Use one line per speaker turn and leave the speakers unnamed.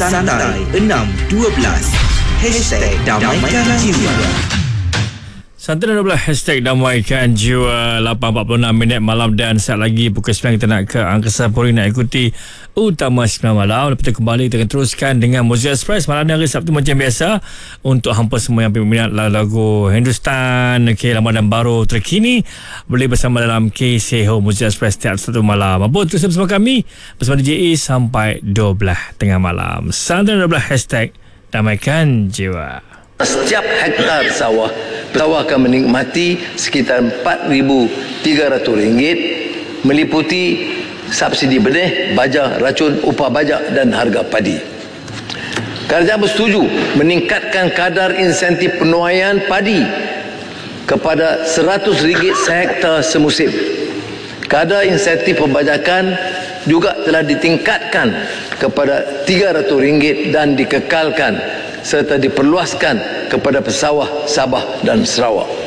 Santai 612 #Damaikan Jiwa.
Santai 12 #Damaikan Jiwa. 8.46 malam dan saat lagi pukul 9 kita nak ke Angkasa Puri nak ikuti Utama 9 malam. Lepas tu kembali kita akan teruskan dengan Muzik Express malam hari Sabtu macam biasa untuk hampa semua yang berminat lagu Hindustan, lama dan baru terkini boleh bersama dalam KCHO Muzik Express setiap satu malam. Apa terus bersama kami bersama DJ sampai 12 tengah malam. Santai 12 Damaikan Jiwa.
Setiap hektar sawah akan menikmati sekitar RM4,300 meliputi subsidi benih, baja, racun, upah baja dan harga padi. Kerajaan bersetuju meningkatkan kadar insentif penuaian padi kepada RM100 sehektar semusim. Kadar insentif pembajakan juga telah ditingkatkan kepada RM300 dan dikekalkan serta diperluaskan kepada pesawah Sabah dan Sarawak.